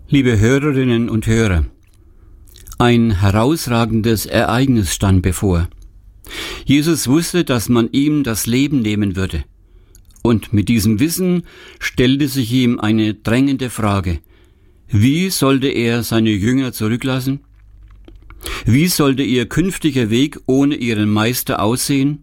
Liebe Hörerinnen und Hörer, ein herausragendes Ereignis stand bevor. Jesus wusste, dass man ihm das Leben nehmen würde. Und mit diesem Wissen stellte sich ihm eine drängende Frage. Wie sollte er seine Jünger zurücklassen? Wie sollte ihr künftiger Weg ohne ihren Meister aussehen?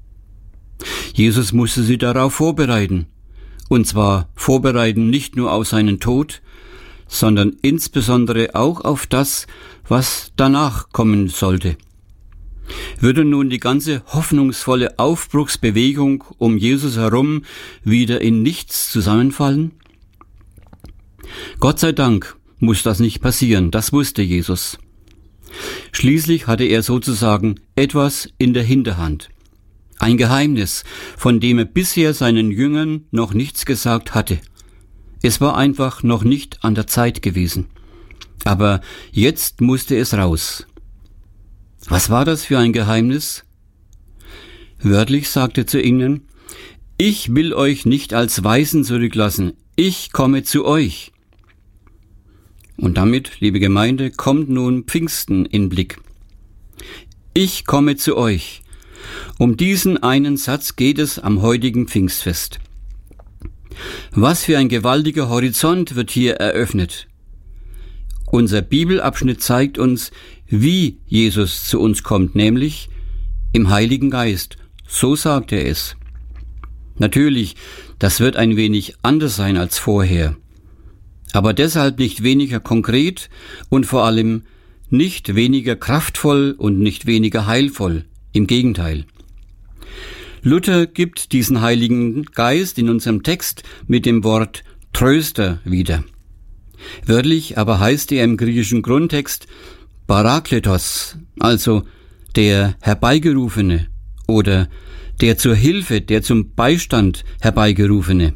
Jesus musste sie darauf vorbereiten. Und zwar vorbereiten nicht nur auf seinen Tod, sondern insbesondere auch auf das, was danach kommen sollte. Würde nun die ganze hoffnungsvolle Aufbruchsbewegung um Jesus herum wieder in nichts zusammenfallen? Gott sei Dank muss das nicht passieren, das wusste Jesus. Schließlich hatte er sozusagen etwas in der Hinterhand. Ein Geheimnis, von dem er bisher seinen Jüngern noch nichts gesagt hatte. Es war einfach noch nicht an der Zeit gewesen. Aber jetzt musste es raus. Was war das für ein Geheimnis? Wörtlich sagte er zu ihnen: Ich will euch nicht als Waisen zurücklassen, ich komme zu euch. Und damit, liebe Gemeinde, kommt nun Pfingsten in Blick. Ich komme zu euch. Um diesen einen Satz geht es am heutigen Pfingstfest. Was für ein gewaltiger Horizont wird hier eröffnet. Unser Bibelabschnitt zeigt uns, wie Jesus zu uns kommt, nämlich im Heiligen Geist. So sagt er es. Natürlich, das wird ein wenig anders sein als vorher. Aber deshalb nicht weniger konkret und vor allem nicht weniger kraftvoll und nicht weniger heilvoll. Im Gegenteil. Luther gibt diesen Heiligen Geist in unserem Text mit dem Wort Tröster wieder. Wörtlich aber heißt er im griechischen Grundtext Parakletos, also der Herbeigerufene oder der zur Hilfe, der zum Beistand Herbeigerufene.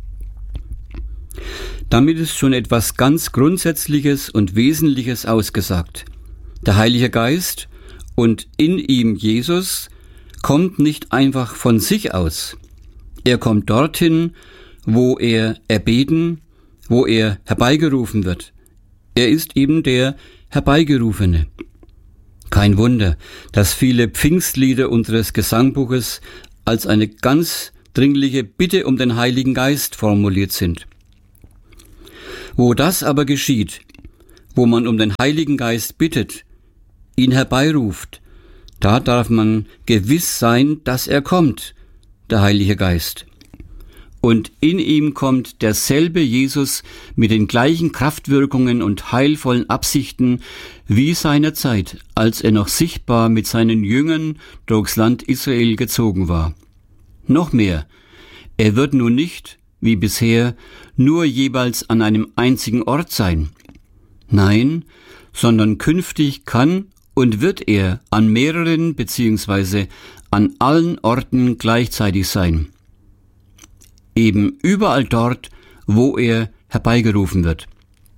Damit ist schon etwas ganz Grundsätzliches und Wesentliches ausgesagt. Der Heilige Geist und in ihm Jesus kommt nicht einfach von sich aus. Er kommt dorthin, wo er erbeten, wo er herbeigerufen wird. Er ist eben der Herbeigerufene. Kein Wunder, dass viele Pfingstlieder unseres Gesangbuches als eine ganz dringliche Bitte um den Heiligen Geist formuliert sind. Wo das aber geschieht, wo man um den Heiligen Geist bittet, ihn herbeiruft, da darf man gewiss sein, dass er kommt, der Heilige Geist. Und in ihm kommt derselbe Jesus mit den gleichen Kraftwirkungen und heilvollen Absichten wie seinerzeit, als er noch sichtbar mit seinen Jüngern durchs Land Israel gezogen war. Noch mehr, er wird nun nicht, wie bisher, nur jeweils an einem einzigen Ort sein. Nein, sondern künftig kann und wird er an mehreren bzw. an allen Orten gleichzeitig sein. Eben überall dort, wo er herbeigerufen wird.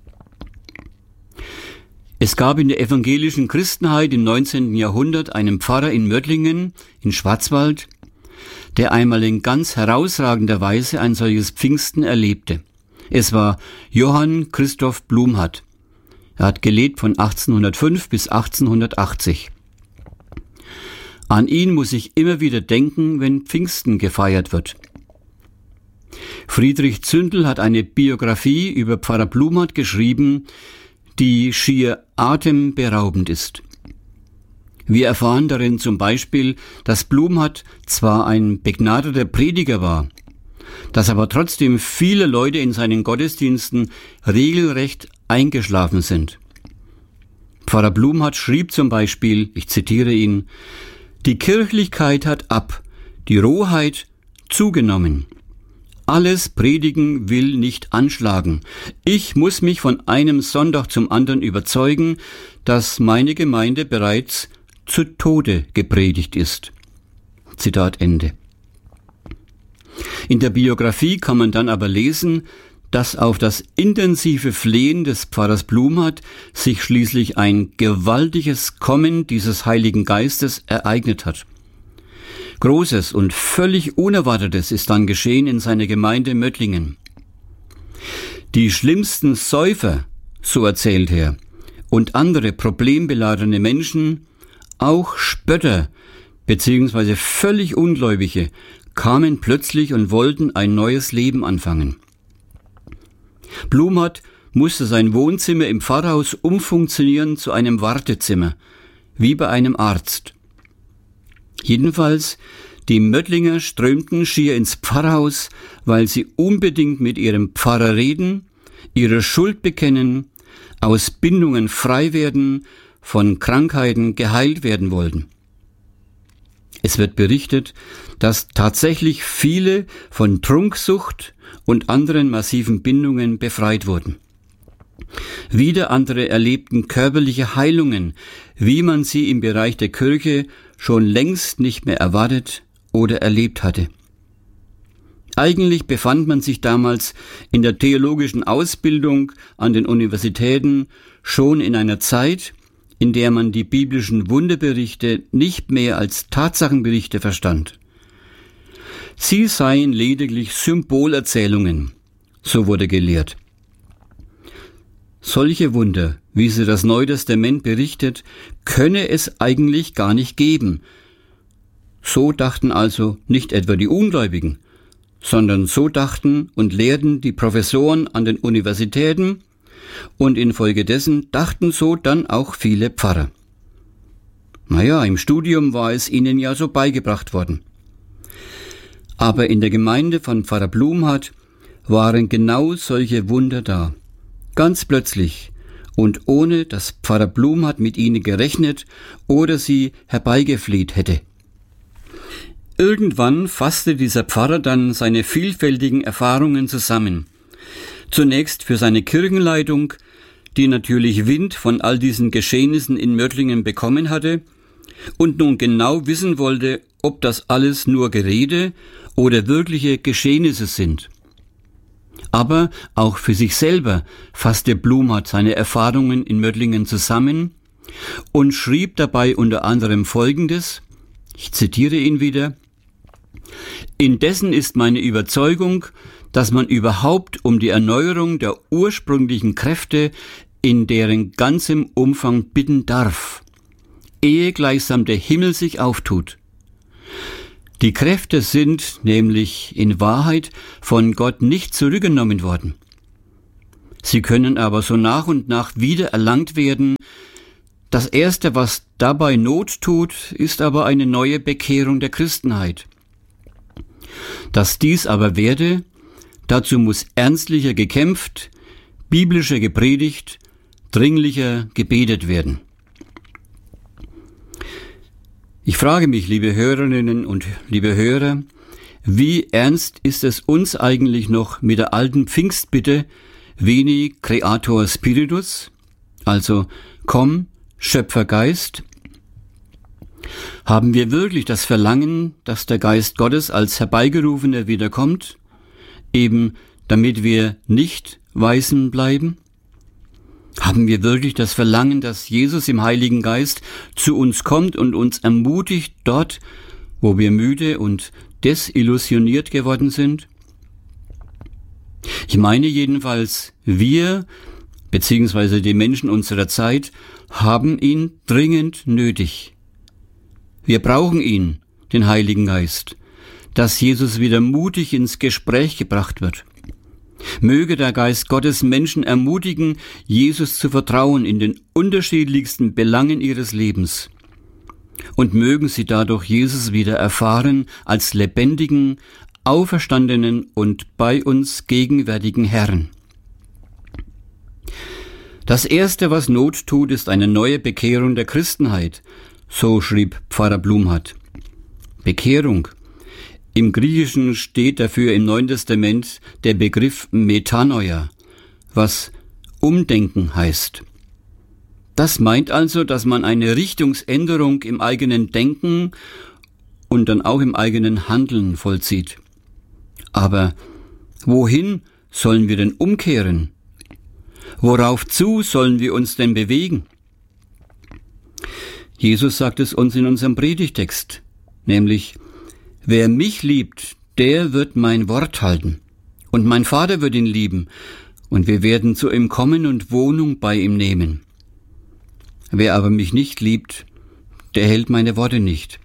Es gab in der evangelischen Christenheit im 19. Jahrhundert einen Pfarrer in Mödlingen in Schwarzwald, der einmal in ganz herausragender Weise ein solches Pfingsten erlebte. Es war Johann Christoph Blumhardt. Er hat gelebt von 1805 bis 1880. An ihn muss ich immer wieder denken, wenn Pfingsten gefeiert wird. Friedrich Zündel hat eine Biografie über Pfarrer Blumhardt geschrieben, die schier atemberaubend ist. Wir erfahren darin zum Beispiel, dass Blumhardt zwar ein begnadeter Prediger war, dass aber trotzdem viele Leute in seinen Gottesdiensten regelrecht eingeschlafen sind. Pfarrer Blumhardt schrieb zum Beispiel, ich zitiere ihn: Die Kirchlichkeit hat ab, die Rohheit zugenommen. Alles Predigen will nicht anschlagen. Ich muss mich von einem Sonntag zum anderen überzeugen, dass meine Gemeinde bereits zu Tode gepredigt ist. Zitat Ende. In der Biografie kann man dann aber lesen, dass auf das intensive Flehen des Pfarrers Blumhardt sich schließlich ein gewaltiges Kommen dieses Heiligen Geistes ereignet hat. Großes und völlig Unerwartetes ist dann geschehen in seiner Gemeinde Mödlingen. Die schlimmsten Säufer, so erzählt er, und andere problembeladene Menschen, auch Spötter bzw. völlig Ungläubige, kamen plötzlich und wollten ein neues Leben anfangen. Blumhardt musste sein Wohnzimmer im Pfarrhaus umfunktionieren zu einem Wartezimmer, wie bei einem Arzt. Jedenfalls, die Möttlinger strömten schier ins Pfarrhaus, weil sie unbedingt mit ihrem Pfarrer reden, ihre Schuld bekennen, aus Bindungen frei werden, von Krankheiten geheilt werden wollten. Es wird berichtet, dass tatsächlich viele von Trunksucht und anderen massiven Bindungen befreit wurden. Wieder andere erlebten körperliche Heilungen, wie man sie im Bereich der Kirche schon längst nicht mehr erwartet oder erlebt hatte. Eigentlich befand man sich damals in der theologischen Ausbildung an den Universitäten schon in einer Zeit, in der man die biblischen Wunderberichte nicht mehr als Tatsachenberichte verstand. Sie seien lediglich Symbolerzählungen, so wurde gelehrt. Solche Wunder, wie sie das Neue Testament berichtet, könne es eigentlich gar nicht geben. So dachten also nicht etwa die Ungläubigen, sondern so dachten und lehrten die Professoren an den Universitäten, und infolgedessen dachten so dann auch viele Pfarrer. Im Studium war es ihnen ja so beigebracht worden. Aber in der Gemeinde von Pfarrer Blumhardt waren genau solche Wunder da. Ganz plötzlich und ohne dass Pfarrer Blumhardt mit ihnen gerechnet oder sie herbeigefleht hätte. Irgendwann fasste dieser Pfarrer dann seine vielfältigen Erfahrungen zusammen. Zunächst für seine Kirchenleitung, die natürlich Wind von all diesen Geschehnissen in Möttlingen bekommen hatte und nun genau wissen wollte, ob das alles nur Gerede oder wirkliche Geschehnisse sind. Aber auch für sich selber fasste Blumhardt seine Erfahrungen in Möttlingen zusammen und schrieb dabei unter anderem Folgendes, ich zitiere ihn wieder: Indessen ist meine Überzeugung, dass man überhaupt um die Erneuerung der ursprünglichen Kräfte in deren ganzem Umfang bitten darf, ehe gleichsam der Himmel sich auftut. Die Kräfte sind nämlich in Wahrheit von Gott nicht zurückgenommen worden. Sie können aber so nach und nach wieder erlangt werden. Das Erste, was dabei Not tut, ist aber eine neue Bekehrung der Christenheit. Dass dies aber werde, dazu muss ernstlicher gekämpft, biblischer gepredigt, dringlicher gebetet werden. Ich frage mich, liebe Hörerinnen und liebe Hörer, wie ernst ist es uns eigentlich noch mit der alten Pfingstbitte Veni Creator Spiritus, also komm, Schöpfergeist? Haben wir wirklich das Verlangen, dass der Geist Gottes als Herbeigerufener wiederkommt, eben damit wir nicht Waisen bleiben? Haben wir wirklich das Verlangen, dass Jesus im Heiligen Geist zu uns kommt und uns ermutigt dort, wo wir müde und desillusioniert geworden sind? Ich meine jedenfalls, wir, beziehungsweise die Menschen unserer Zeit, haben ihn dringend nötig. Wir brauchen ihn, den Heiligen Geist, dass Jesus wieder mutig ins Gespräch gebracht wird. Möge der Geist Gottes Menschen ermutigen, Jesus zu vertrauen in den unterschiedlichsten Belangen ihres Lebens. Und mögen sie dadurch Jesus wieder erfahren als lebendigen, auferstandenen und bei uns gegenwärtigen Herrn. Das Erste, was Not tut, ist eine neue Bekehrung der Christenheit, so schrieb Pfarrer Blumhardt. Bekehrung. Im Griechischen steht dafür im Neuen Testament der Begriff Metanoia, was Umdenken heißt. Das meint also, dass man eine Richtungsänderung im eigenen Denken und dann auch im eigenen Handeln vollzieht. Aber wohin sollen wir denn umkehren? Worauf zu sollen wir uns denn bewegen? Jesus sagt es uns in unserem Predigtext, nämlich: Wer mich liebt, der wird mein Wort halten, und mein Vater wird ihn lieben, und wir werden zu ihm kommen und Wohnung bei ihm nehmen. Wer aber mich nicht liebt, der hält meine Worte nicht.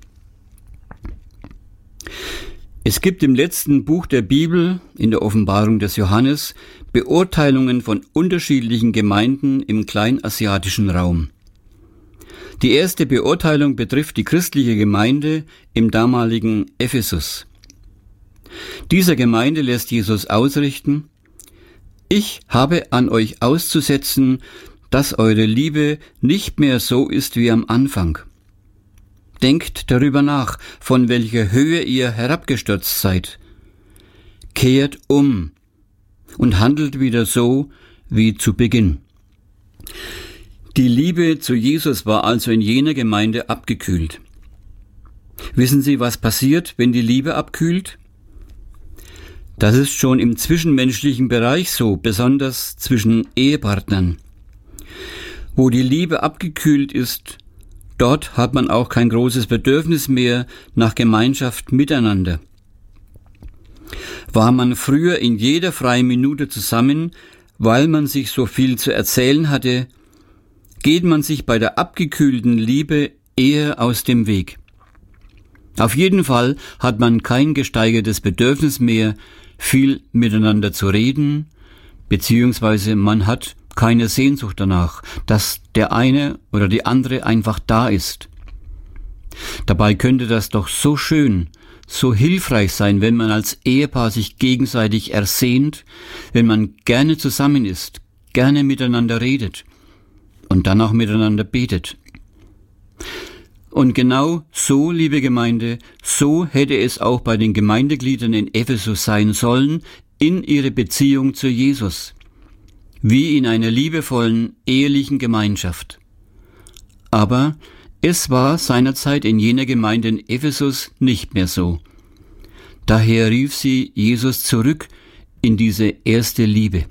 Es gibt im letzten Buch der Bibel, in der Offenbarung des Johannes, Beurteilungen von unterschiedlichen Gemeinden im kleinasiatischen Raum. Die erste Beurteilung betrifft die christliche Gemeinde im damaligen Ephesus. Dieser Gemeinde lässt Jesus ausrichten: Ich habe an euch auszusetzen, dass eure Liebe nicht mehr so ist wie am Anfang. Denkt darüber nach, von welcher Höhe ihr herabgestürzt seid. Kehrt um und handelt wieder so wie zu Beginn. Die Liebe zu Jesus war also in jener Gemeinde abgekühlt. Wissen Sie, was passiert, wenn die Liebe abkühlt? Das ist schon im zwischenmenschlichen Bereich so, besonders zwischen Ehepartnern. Wo die Liebe abgekühlt ist, dort hat man auch kein großes Bedürfnis mehr nach Gemeinschaft miteinander. War man früher in jeder freien Minute zusammen, weil man sich so viel zu erzählen hatte, geht man sich bei der abgekühlten Liebe eher aus dem Weg. Auf jeden Fall hat man kein gesteigertes Bedürfnis mehr, viel miteinander zu reden, beziehungsweise man hat keine Sehnsucht danach, dass der eine oder die andere einfach da ist. Dabei könnte das doch so schön, so hilfreich sein, wenn man als Ehepaar sich gegenseitig ersehnt, wenn man gerne zusammen ist, gerne miteinander redet und dann auch miteinander betet. Und genau so, liebe Gemeinde, so hätte es auch bei den Gemeindegliedern in Ephesus sein sollen, in ihrer Beziehung zu Jesus, wie in einer liebevollen, ehelichen Gemeinschaft. Aber es war seinerzeit in jener Gemeinde in Ephesus nicht mehr so. Daher rief sie Jesus zurück in diese erste Liebe.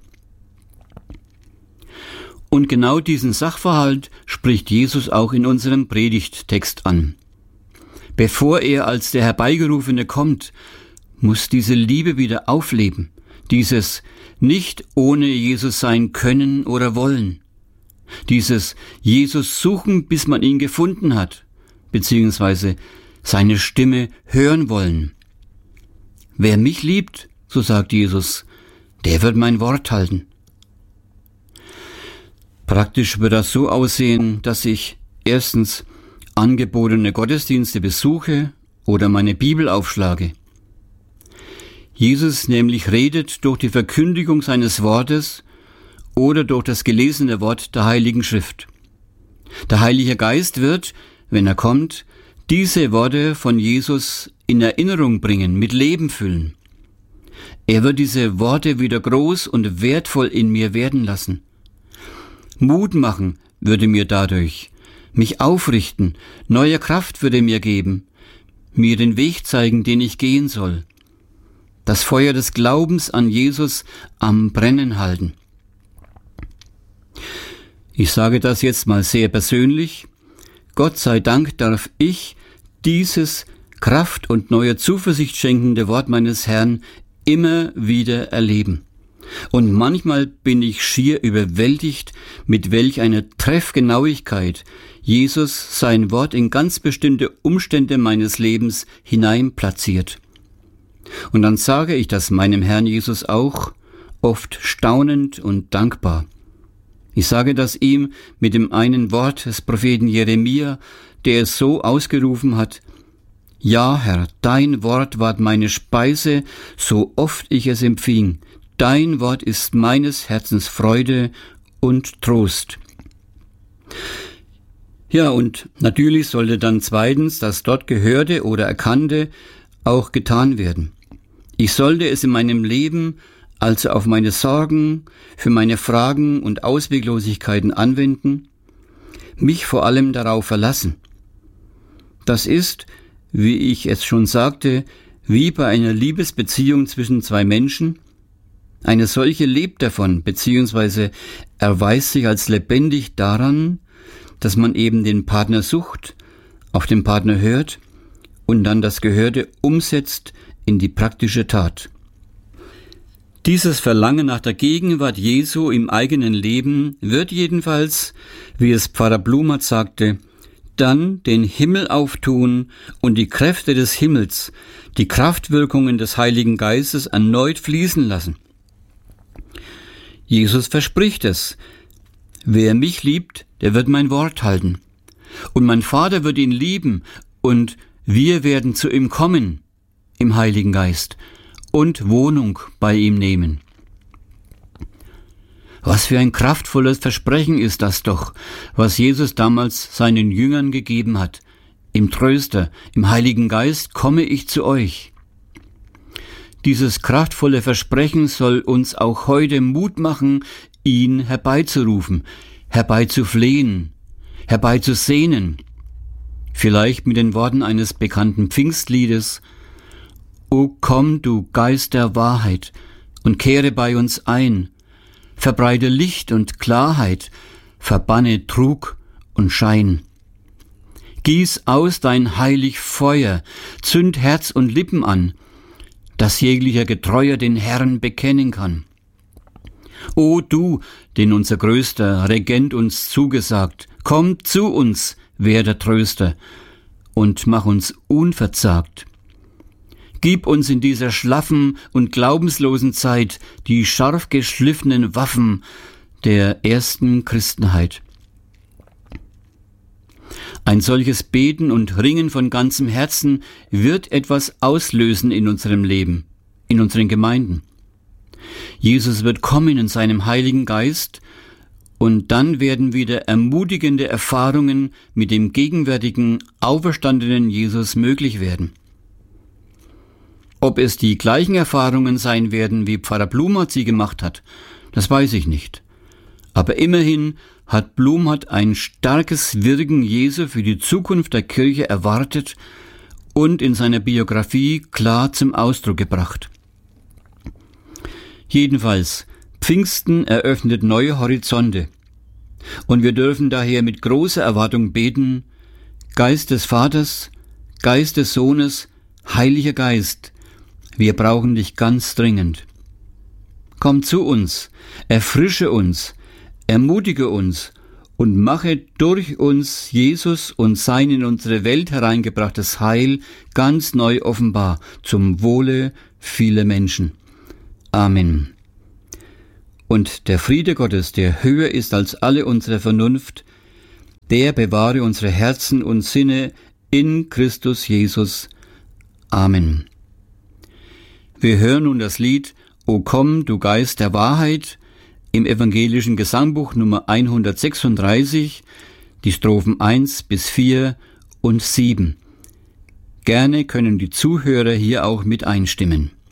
Und genau diesen Sachverhalt spricht Jesus auch in unserem Predigttext an. Bevor er als der Herbeigerufene kommt, muss diese Liebe wieder aufleben, dieses nicht ohne Jesus sein können oder wollen, dieses Jesus suchen, bis man ihn gefunden hat, beziehungsweise seine Stimme hören wollen. Wer mich liebt, so sagt Jesus, der wird mein Wort halten. Praktisch wird das so aussehen, dass ich erstens angebotene Gottesdienste besuche oder meine Bibel aufschlage. Jesus nämlich redet durch die Verkündigung seines Wortes oder durch das gelesene Wort der Heiligen Schrift. Der Heilige Geist wird, wenn er kommt, diese Worte von Jesus in Erinnerung bringen, mit Leben füllen. Er wird diese Worte wieder groß und wertvoll in mir werden lassen. Mut machen würde mir dadurch, mich aufrichten, neue Kraft würde mir geben, mir den Weg zeigen, den ich gehen soll. Das Feuer des Glaubens an Jesus am Brennen halten. Ich sage das jetzt mal sehr persönlich. Gott sei Dank darf ich dieses Kraft und neue Zuversicht schenkende Wort meines Herrn immer wieder erleben. Und manchmal bin ich schier überwältigt, mit welch einer Treffgenauigkeit Jesus sein Wort in ganz bestimmte Umstände meines Lebens hineinplatziert. Und dann sage ich das meinem Herrn Jesus auch, oft staunend und dankbar. Ich sage das ihm mit dem einen Wort des Propheten Jeremia, der es so ausgerufen hat: Ja, Herr, dein Wort ward meine Speise, so oft ich es empfing. Dein Wort ist meines Herzens Freude und Trost. Ja, und natürlich sollte dann zweitens das dort Gehörte oder Erkannte auch getan werden. Ich sollte es in meinem Leben also auf meine Sorgen, für meine Fragen und Ausweglosigkeiten anwenden, mich vor allem darauf verlassen. Das ist, wie ich es schon sagte, wie bei einer Liebesbeziehung zwischen zwei Menschen. Eine solche lebt davon, beziehungsweise erweist sich als lebendig daran, dass man eben den Partner sucht, auf den Partner hört und dann das Gehörte umsetzt in die praktische Tat. Dieses Verlangen nach der Gegenwart Jesu im eigenen Leben wird jedenfalls, wie es Pfarrer Blumhardt sagte, dann den Himmel auftun und die Kräfte des Himmels, die Kraftwirkungen des Heiligen Geistes erneut fließen lassen. Jesus verspricht es: Wer mich liebt, der wird mein Wort halten. Und mein Vater wird ihn lieben, und wir werden zu ihm kommen im Heiligen Geist und Wohnung bei ihm nehmen. Was für ein kraftvolles Versprechen ist das doch, was Jesus damals seinen Jüngern gegeben hat. Im Tröster, im Heiligen Geist komme ich zu euch. Dieses kraftvolle Versprechen soll uns auch heute Mut machen, ihn herbeizurufen, herbeizuflehen, herbeizusehnen. Vielleicht mit den Worten eines bekannten Pfingstliedes: O komm, du Geist der Wahrheit, und kehre bei uns ein, verbreite Licht und Klarheit, verbanne Trug und Schein. Gieß aus dein heilig Feuer, zünd Herz und Lippen an, dass jeglicher Getreuer den Herrn bekennen kann. O du, den unser größter Regent uns zugesagt, komm zu uns, werde Tröster, und mach uns unverzagt. Gib uns in dieser schlaffen und glaubenslosen Zeit die scharf geschliffenen Waffen der ersten Christenheit. Ein solches Beten und Ringen von ganzem Herzen wird etwas auslösen in unserem Leben, in unseren Gemeinden. Jesus wird kommen in seinem Heiligen Geist, und dann werden wieder ermutigende Erfahrungen mit dem gegenwärtigen, auferstandenen Jesus möglich werden. Ob es die gleichen Erfahrungen sein werden, wie Pfarrer Blumhardt sie gemacht hat, das weiß ich nicht. Aber immerhin hat Blumhardt ein starkes Wirken Jesu für die Zukunft der Kirche erwartet und in seiner Biografie klar zum Ausdruck gebracht. Jedenfalls, Pfingsten eröffnet neue Horizonte, und wir dürfen daher mit großer Erwartung beten: Geist des Vaters, Geist des Sohnes, Heiliger Geist, wir brauchen dich ganz dringend. Komm zu uns, erfrische uns, ermutige uns und mache durch uns Jesus und sein in unsere Welt hereingebrachtes Heil ganz neu offenbar, zum Wohle vieler Menschen. Amen. Und der Friede Gottes, der höher ist als alle unsere Vernunft, der bewahre unsere Herzen und Sinne in Christus Jesus. Amen. Wir hören nun das Lied O komm, du Geist der Wahrheit im evangelischen Gesangbuch Nummer 136, die Strophen 1 bis 4 und 7. Gerne können die Zuhörer hier auch mit einstimmen.